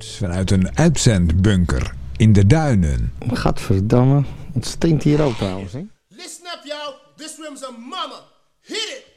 Vanuit een uitzendbunker in de duinen. Gadverdamme. Het stinkt hier ook trouwens, hè? Listen up, y'all. This room's a mama. Hit it!